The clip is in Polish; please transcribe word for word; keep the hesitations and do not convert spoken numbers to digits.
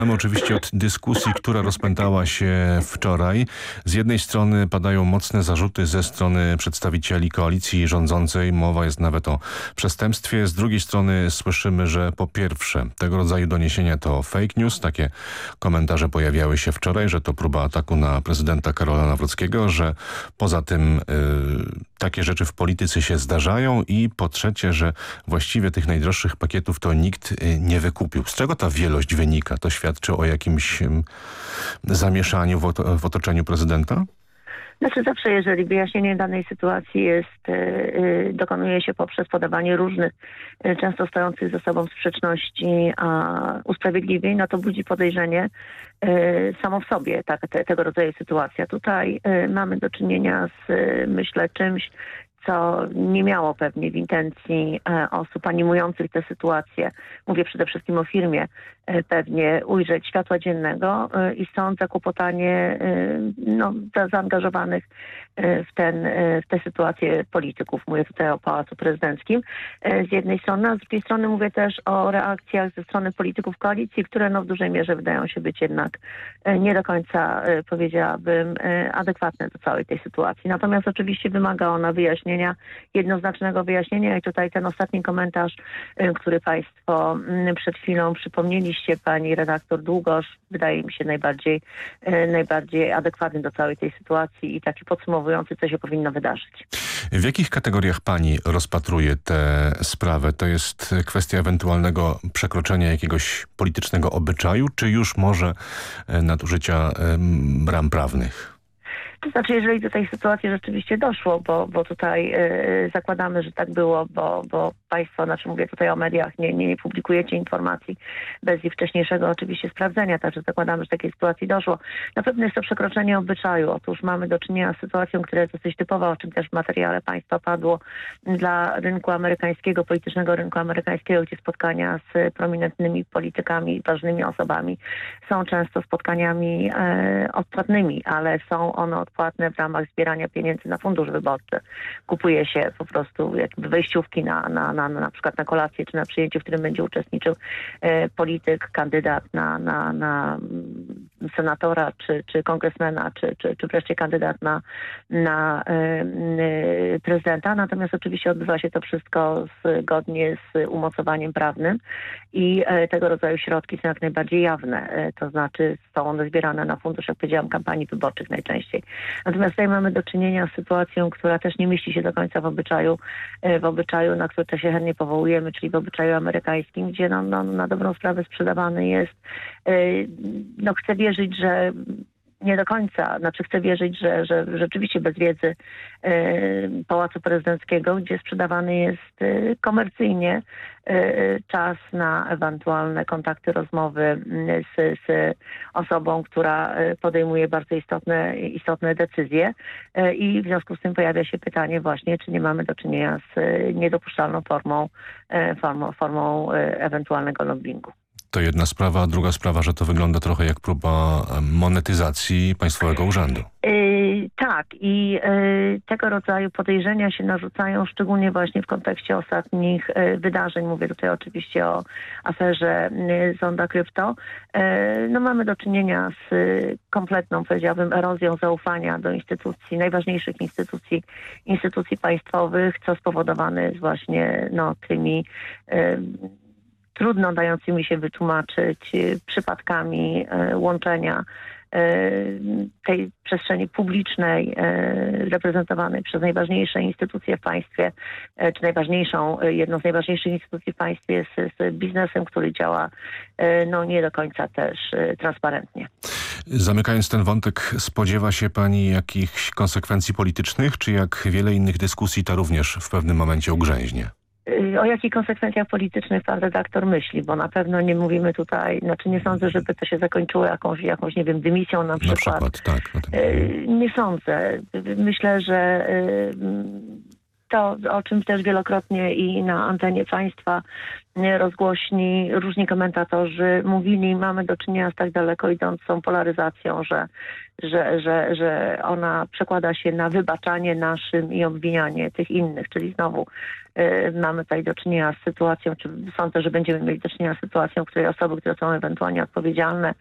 Zaczynamy oczywiście od dyskusji, która rozpętała się wczoraj. Z jednej strony padają mocne zarzuty ze strony przedstawicieli koalicji rządzącej. Mowa jest nawet o przestępstwie. Z drugiej strony słyszymy, że po pierwsze tego rodzaju doniesienia to fake news. Takie komentarze pojawiały się wczoraj, że to próba ataku na prezydenta Karola Nawrockiego, że poza tym y, takie rzeczy w polityce się zdarzają i po trzecie, że właściwie tych najdroższych pakietów to nikt y, nie wykupił. Z czego ta wielość wynika? To świadczy o jakimś um, zamieszaniu w, oto w otoczeniu prezydenta? Znaczy zawsze, jeżeli wyjaśnienie danej sytuacji jest, yy, dokonuje się poprzez podawanie różnych, yy, często stojących ze sobą sprzeczności, a usprawiedliwień, no to budzi podejrzenie yy, samo w sobie tak, te, tego rodzaju sytuacja. Tutaj yy, mamy do czynienia z, yy, myślę, czymś, co nie miało pewnie w intencji e, osób animujących tę sytuację, mówię przede wszystkim o firmie, e, pewnie ujrzeć światła dziennego e, i stąd zakłopotanie e, no, za, zaangażowanych e, w, ten, e, w tę sytuację polityków. Mówię tutaj o Pałacu Prezydenckim e, z jednej strony, a z drugiej strony mówię też o reakcjach ze strony polityków koalicji, które no, w dużej mierze wydają się być jednak e, nie do końca, e, powiedziałabym, e, adekwatne do całej tej sytuacji. Natomiast oczywiście wymaga ona wyjaśnienia, jednoznacznego wyjaśnienia i tutaj ten ostatni komentarz, który Państwo przed chwilą przypomnieliście, pani redaktor Długosz, wydaje mi się najbardziej, najbardziej adekwatny do całej tej sytuacji i taki podsumowujący, co się powinno wydarzyć. W jakich kategoriach pani rozpatruje tę sprawę? To jest kwestia ewentualnego przekroczenia jakiegoś politycznego obyczaju, czy już może nadużycia ram prawnych? To znaczy, jeżeli do tej sytuacji rzeczywiście doszło, bo, bo tutaj y, zakładamy, że tak było, bo, bo Państwo, znaczy mówię tutaj o mediach, nie, nie, nie publikujecie informacji bez ich wcześniejszego oczywiście sprawdzenia, także zakładamy, że takiej sytuacji doszło. Na pewno jest to przekroczenie obyczaju. Otóż mamy do czynienia z sytuacją, która jest dosyć typowa, o czym też w materiale Państwa padło, dla rynku amerykańskiego, politycznego rynku amerykańskiego, gdzie spotkania z prominentnymi politykami, ważnymi osobami są często spotkaniami e, odpłatnymi, ale są one odpłatne w ramach zbierania pieniędzy na fundusz wyborczy. Kupuje się po prostu jakby wejściówki na, na, na, na przykład na kolację czy na przyjęciu, w którym będzie uczestniczył e, polityk, kandydat na, na, na senatora, czy, czy kongresmena, czy, czy, czy wreszcie kandydat na, na e, e, prezydenta. Natomiast oczywiście odbywa się to wszystko zgodnie z umocowaniem prawnym i e, tego rodzaju środki są jak najbardziej jawne. E, to znaczy są one zbierane na fundusz, jak powiedziałam, kampanii wyborczych najczęściej. Natomiast tutaj mamy do czynienia z sytuacją, która też nie mieści się do końca w obyczaju, w obyczaju, na który też się chętnie powołujemy, czyli w obyczaju amerykańskim, gdzie no, no, na dobrą sprawę sprzedawany jest, no chcę wierzyć, że nie do końca, znaczy chcę wierzyć, że, że rzeczywiście bez wiedzy y, Pałacu Prezydenckiego, gdzie sprzedawany jest y, komercyjnie y, czas na ewentualne kontakty, rozmowy z, z osobą, która podejmuje bardzo istotne, istotne decyzje y, i w związku z tym pojawia się pytanie właśnie, czy nie mamy do czynienia z y, niedopuszczalną formą, y, formą, formą y, ewentualnego lobbingu. To jedna sprawa, a druga sprawa, że to wygląda trochę jak próba monetyzacji państwowego urzędu. Yy, tak i yy, tego rodzaju podejrzenia się narzucają, szczególnie właśnie w kontekście ostatnich yy, wydarzeń. Mówię tutaj oczywiście o aferze yy, Zonda Krypto. Yy, no mamy do czynienia z yy, kompletną, powiedziałabym, erozją zaufania do instytucji, najważniejszych instytucji, instytucji państwowych, co spowodowane jest właśnie no, tymi yy, trudno dającymi się wytłumaczyć przypadkami łączenia tej przestrzeni publicznej reprezentowanej przez najważniejsze instytucje w państwie, czy najważniejszą, jedną z najważniejszych instytucji w państwie z, z biznesem, który działa no nie do końca też transparentnie. Zamykając ten wątek, spodziewa się pani jakichś konsekwencji politycznych, czy jak wiele innych dyskusji to również w pewnym momencie ugrzęźnie? O jakich konsekwencjach politycznych pan redaktor myśli? Bo na pewno nie mówimy tutaj, znaczy nie sądzę, żeby to się zakończyło jakąś, jakąś nie wiem, dymisją na przykład. Na przykład, tak. Nie sądzę. Myślę, że to, o czym też wielokrotnie i na antenie państwa rozgłośni różni komentatorzy mówili, mamy do czynienia z tak daleko idącą polaryzacją, że, że, że, że ona przekłada się na wybaczanie naszym i obwinianie tych innych, czyli znowu y, mamy tutaj do czynienia z sytuacją, czy sądzę, że będziemy mieli do czynienia z sytuacją, w której osoby, które są ewentualnie odpowiedzialne